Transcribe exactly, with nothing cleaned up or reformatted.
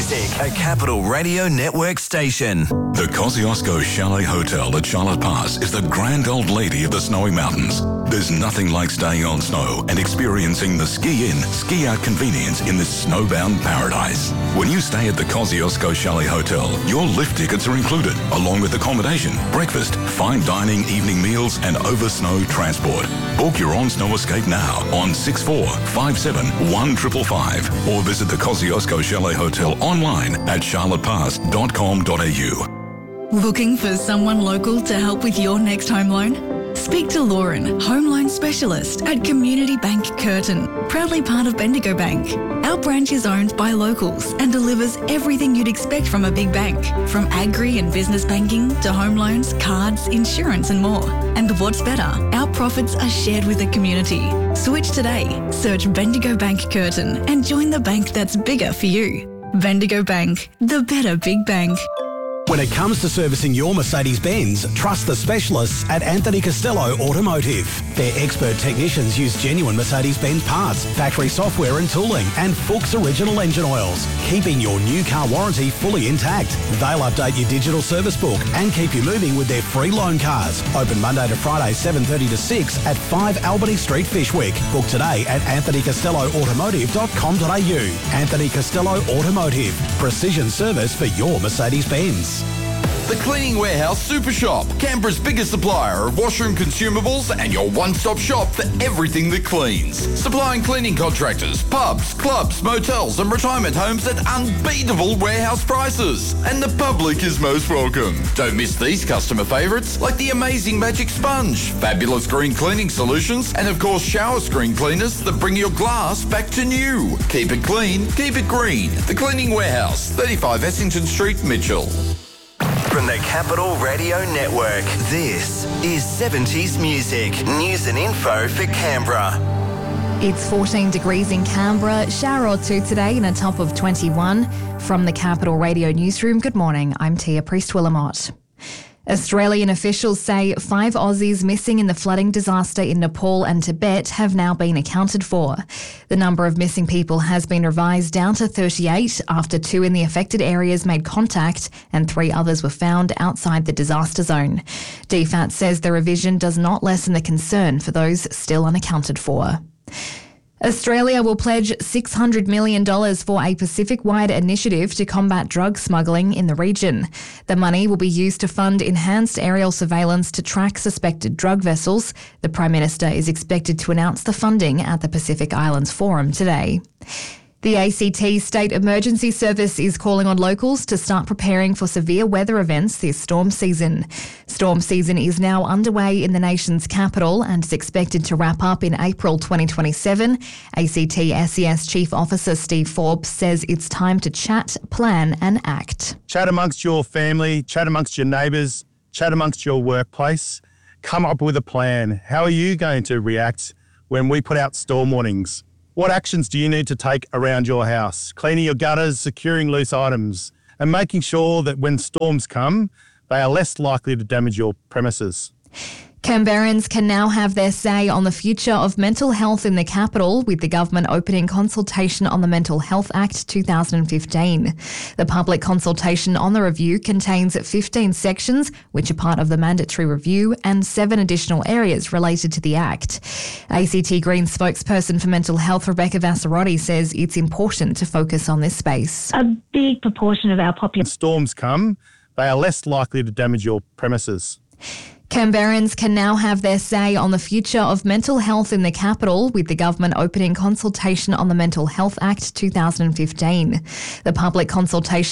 Music, a Capital Radio Network station. The Kosciuszko Chalet Hotel at Charlotte Pass is the grand old lady of the snowy mountains. There's nothing like staying on snow and experiencing the ski-in, ski-out convenience in this snowbound paradise. When you stay at the Kosciuszko Chalet Hotel, your lift tickets are included, along with accommodation, breakfast, fine dining, evening meals and over-snow transport. Book your on-snow escape now on six four five seven one five five five or visit the Kosciuszko Chalet Hotel online at charlotte pass dot com dot a u. Looking for someone local to help with your next home loan? Speak to Lauren, home loan specialist at Community Bank Curtin, proudly part of Bendigo Bank. Our branch is owned by locals and delivers everything you'd expect from a big bank, from agri and business banking to home loans, cards, insurance and more. And what's better, our profits are shared with the community. Switch today. Search Bendigo Bank Curtin and join the bank that's bigger for you. Bendigo Bank, the better big bank. When it comes to servicing your Mercedes-Benz, trust the specialists at Anthony Costello Automotive. Their expert technicians use genuine Mercedes-Benz parts, factory software and tooling, and Fuchs original engine oils, keeping your new car warranty fully intact. They'll update your digital service book and keep you moving with their free loan cars. Open Monday to Friday, seven thirty to six at five Albany Street, Fishwick. Book today at anthony costello automotive dot com dot a u. Anthony Costello Automotive. Precision service for your Mercedes-Benz. The Cleaning Warehouse Super Shop, Canberra's biggest supplier of washroom consumables and your one-stop shop for everything that cleans. Supplying cleaning contractors, pubs, clubs, motels and retirement homes at unbeatable warehouse prices. And the public is most welcome. Don't miss these customer favourites like the amazing Magic Sponge, fabulous green cleaning solutions and of course shower screen cleaners that bring your glass back to new. Keep it clean, keep it green. The Cleaning Warehouse, thirty-five Essington Street, Mitchell. From the Capital Radio Network, this is seventies Music, news and info for Canberra. It's fourteen degrees in Canberra, shower or two today and a top of twenty-one. From the Capital Radio Newsroom, good morning, I'm Tia Priest-Willamott. Australian officials say five Aussies missing in the flooding disaster in Nepal and Tibet have now been accounted for. The number of missing people has been revised down to thirty-eight after two in the affected areas made contact and three others were found outside the disaster zone. D F A T says the revision does not lessen the concern for those still unaccounted for. Australia will pledge six hundred million dollars for a Pacific-wide initiative to combat drug smuggling in the region. The money will be used to fund enhanced aerial surveillance to track suspected drug vessels. The Prime Minister is expected to announce the funding at the Pacific Islands Forum today. The A C T State Emergency Service is calling on locals to start preparing for severe weather events this storm season. Storm season is now underway in the nation's capital and is expected to wrap up in April twenty twenty-seven. A C T S E S Chief Officer Steve Forbes says it's time to chat, plan and act. Chat amongst your family, chat amongst your neighbours, chat amongst your workplace. Come up with a plan. How are you going to react when we put out storm warnings? What actions do you need to take around your house? Cleaning your gutters, securing loose items, and making sure that when storms come, they are less likely to damage your premises. Canberrans can now have their say on the future of mental health in the capital, with the government opening consultation on the Mental Health Act two thousand fifteen. The public consultation on the review contains fifteen sections, which are part of the mandatory review, and seven additional areas related to the Act. A C T Greens spokesperson for mental health, Rebecca Vassarotti, says it's important to focus on this space. A big proportion of our population. Storms come, they are less likely to damage your premises. Canberrans can now have their say on the future of mental health in the capital, with the government opening consultation on the Mental Health Act two thousand fifteen. The public consultation